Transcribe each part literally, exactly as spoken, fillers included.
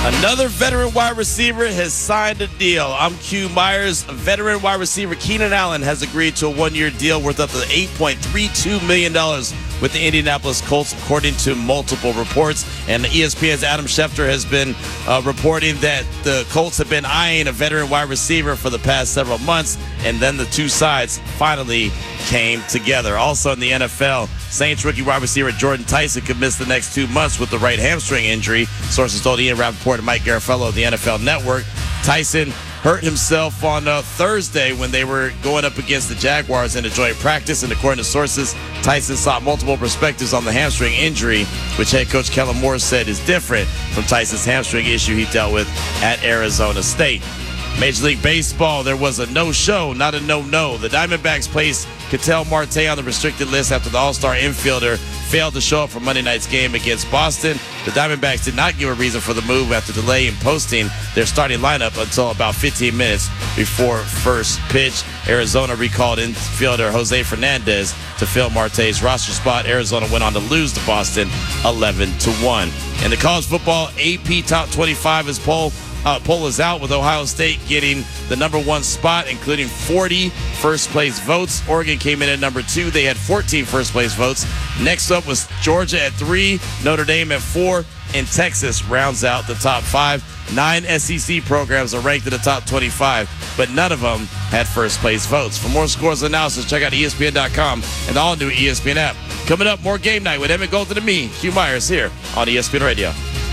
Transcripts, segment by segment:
Another veteran wide receiver has signed a deal. I'm Q Myers. Veteran wide receiver Keenan Allen has agreed to a one-year deal worth up to eight point three two million dollars with the Indianapolis Colts, according to multiple reports. And E S P N's Adam Schefter has been uh, reporting that the Colts have been eyeing a veteran wide receiver for the past several months, and then the two sides finally came together. Also in the N F L, Saints rookie wide receiver Jordan Tyson could miss the next two months with the right hamstring injury. Sources told Ian Rappaport and Mike Garafolo of the N F L Network. Tyson hurt himself on uh, Thursday when they were going up against the Jaguars in a joint practice, and according to sources, Tyson sought multiple perspectives on the hamstring injury, which head coach Kellen Moore said is different from Tyson's hamstring issue he dealt with at Arizona State. Major League Baseball, there was a no-show, not a no-no. The Diamondbacks placed Ketel Marte on the restricted list after the All-Star infielder failed to show up for Monday night's game against Boston. The Diamondbacks did not give a reason for the move after delay in posting their starting lineup until about fifteen minutes before first pitch. Arizona recalled infielder Jose Fernandez to fill Marte's roster spot. Arizona went on to lose to Boston eleven to one. In the college football, A P Top twenty-five is poll. Uh, poll is out with Ohio State getting the number one spot, including forty first-place votes. Oregon came in at number two. They had fourteen first-place votes. Next up was Georgia at three, Notre Dame at four, and Texas rounds out the top five. Nine S E C programs are ranked in the top twenty-five, but none of them had first-place votes. For more scores and analysis, check out E S P N dot com and the all-new E S P N app. Coming up, more Game Night with Emmett Golden and me, Q Myers, here on E S P N Radio.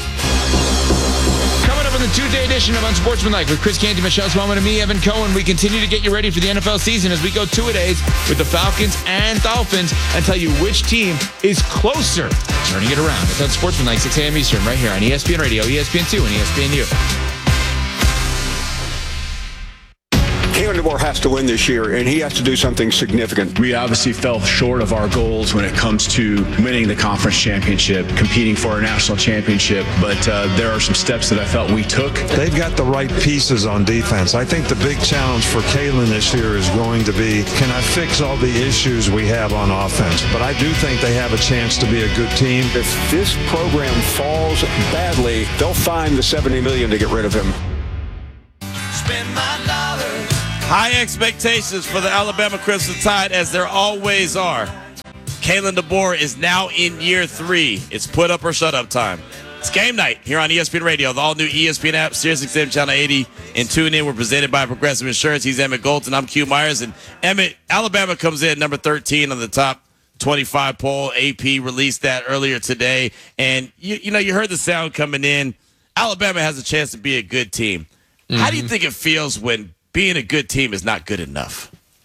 The Tuesday edition of Unsportsmanlike with Chris Canty, Michelle Swellman, and me, Evan Cohen. We continue to get you ready for the N F L season as we go two-a-days with the Falcons and Dolphins and tell you which team is closer turning it around. It's Unsportsmanlike, six a.m. Eastern, right here on E S P N Radio, E S P N two, and E S P N U. Kalen DeBoer has to win this year, and he has to do something significant. We obviously fell short of our goals when it comes to winning the conference championship, competing for a national championship, but uh, there are some steps that I felt we took. They've got the right pieces on defense. I think the big challenge for Kalen this year is going to be, can I fix all the issues we have on offense? But I do think they have a chance to be a good team. If this program falls badly, they'll find the seventy million dollars to get rid of him. Spend my dollars. High expectations for the Alabama Crimson Tide, as there always are. Kalen DeBoer is now in year three. It's put up or shut up time. It's Game Night here on E S P N Radio, the all-new E S P N app, Sirius X M Channel eighty, and tune in. We're presented by Progressive Insurance. He's Emmett Golden. I'm Q Myers. And Emmett, Alabama comes in number thirteen on the top twenty-five poll. A P released that earlier today. And, you, you know, you heard the sound coming in. Alabama has a chance to be a good team. Mm-hmm. How do you think it feels when being a good team is not good enough?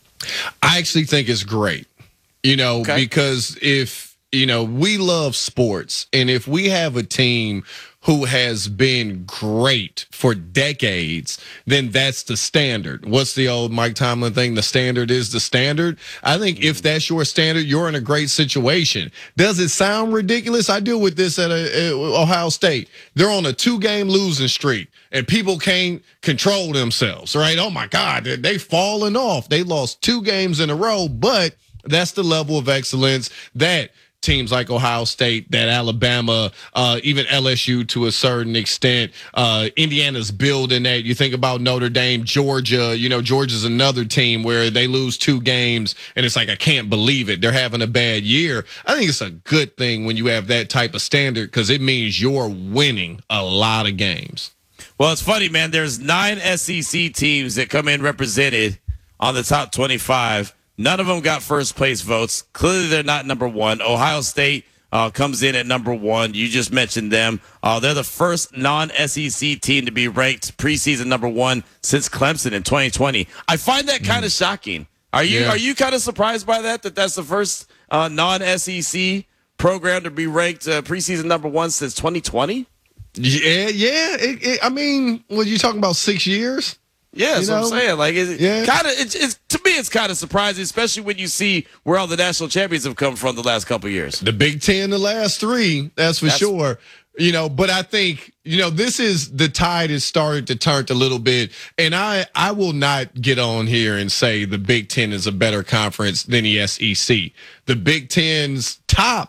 I actually think it's great, you know, okay. because if, you know, we love sports, and if we have a team who has been great for decades, then that's the standard. What's the old Mike Tomlin thing? The standard is the standard. I think if that's your standard, you're in a great situation. Does it sound ridiculous? I deal with this at, a, at Ohio State. They're on a two-game losing streak, and people can't control themselves, right? Oh, my God, they've fallen off. They lost two games in a row, but that's the level of excellence that teams like Ohio State, that Alabama, uh, even L S U to a certain extent, uh, Indiana's building that. You think about Notre Dame, Georgia, you know, Georgia's another team where they lose two games and it's like, I can't believe it. They're having a bad year. I think it's a good thing when you have that type of standard because it means you're winning a lot of games. Well, it's funny, man. There's nine S E C teams that come in represented on the top twenty-five. None of them got first place votes. Clearly, they're not number one. Ohio State uh, comes in at number one. You just mentioned them. Uh, they're the first non-S E C team to be ranked preseason number one since Clemson in twenty twenty. I find that kind of mm. shocking. Are you yeah. are you kind of surprised by that? That that's the first uh, non-S E C program to be ranked uh, preseason number one since twenty twenty? Yeah, yeah. It, it, I mean, were you talking about six years? Yeah, that's you know? what I'm saying. Like, it's yeah. kind of, it's, it's to me, it's kind of surprising, especially when you see where all the national champions have come from the last couple of years. The Big Ten, the last three, that's for that's, sure. You know, but I think, you know, this is the tide has started to turn a little bit. And I, I will not get on here and say the Big Ten is a better conference than the S E C. The Big Ten's top,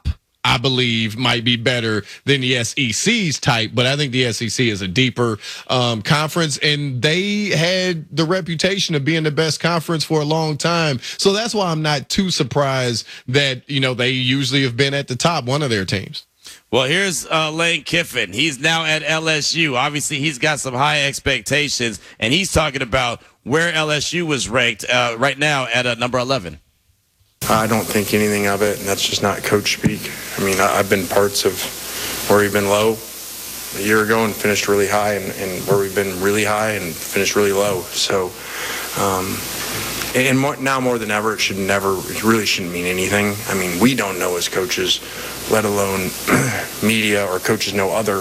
I believe, might be better than the S E C's type, but I think the S E C is a deeper um, conference, and they had the reputation of being the best conference for a long time. So that's why I'm not too surprised that, you know, they usually have been at the top, one of their teams. Well, here's uh, Lane Kiffin. He's now at L S U. Obviously, he's got some high expectations, and he's talking about where L S U was ranked uh, right now at uh, number eleven. I don't think anything of it, and that's just not coach speak. I mean, I've been parts of where we've been low a year ago and finished really high, and, and where we've been really high and finished really low. So, um, and more, now more than ever, it should never, it really shouldn't mean anything. I mean, we don't know as coaches, let alone media or coaches know other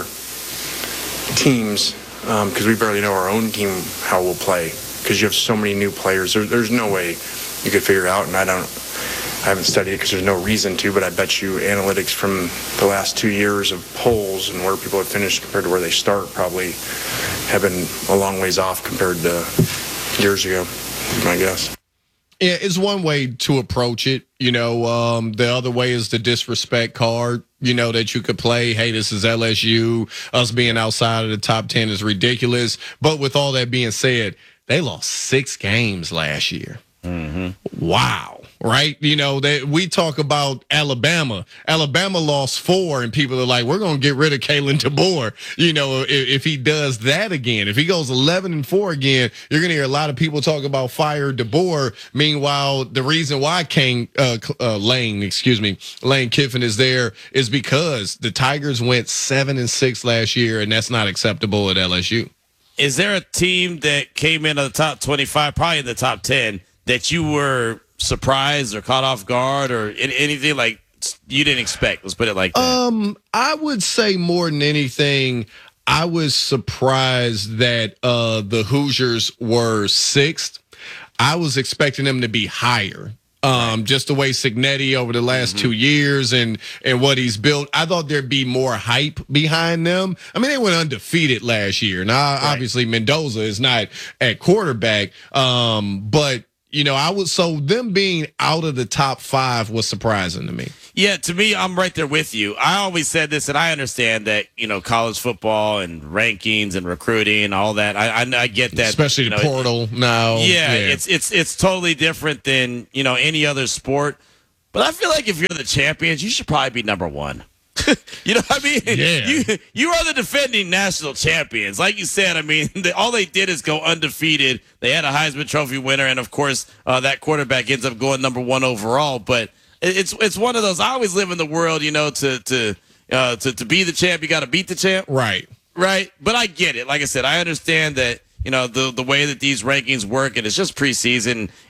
teams, because um, we barely know our own team how we'll play, because you have so many new players. There, there's no way you could figure it out, and I don't. I haven't studied it because there's no reason to, but I bet you analytics from the last two years of polls and where people have finished compared to where they start probably have been a long ways off compared to years ago, is my guess. Yeah, it's one way to approach it. You know, um, the other way is the disrespect card, you know, that you could play. Hey, this is L S U. Us being outside of the top ten is ridiculous. But with all that being said, they lost six games last year. Mm-hmm. Wow. Right? You know, that we talk about Alabama. Alabama lost four, and people are like, we're going to get rid of Kalen DeBoer. You know, if, if he does that again, if he goes eleven and four again, you're going to hear a lot of people talk about fire DeBoer. Meanwhile, the reason why Kane, uh, uh, Lane, excuse me, Lane Kiffin is there is because the Tigers went seven and six last year, and that's not acceptable at L S U. Is there a team that came in at the top twenty-five, probably in the top ten, that you were surprised or caught off guard or anything like you didn't expect? Let's put it like that. Um, I would say more than anything, I was surprised that uh, the Hoosiers were sixth. I was expecting them to be higher. Um, just the way Cignetti over the last mm-hmm. two years and and what he's built, I thought there'd be more hype behind them. I mean, they went undefeated last year. Now, right. obviously, Mendoza is not at quarterback, um, but you know, I was so them being out of the top five was surprising to me. Yeah, to me, I'm right there with you. I always said this, and I understand that, you know, college football and rankings and recruiting and all that. I I, I get that, especially you the know, portal it, now. Yeah, yeah, it's it's it's totally different than, you know, any other sport. But I feel like if you're the champions, you should probably be number one. You know what I mean? Yeah. You you are the defending national champions. Like you said, I mean, they, all they did is go undefeated. They had a Heisman Trophy winner, and, of course, uh, that quarterback ends up going number one overall. But it, it's it's one of those. I always live in the world, you know, to to uh, to, to be the champ, you got to beat the champ. Right. Right. But I get it. Like I said, I understand that, you know, the the way that these rankings work, and it's just preseason,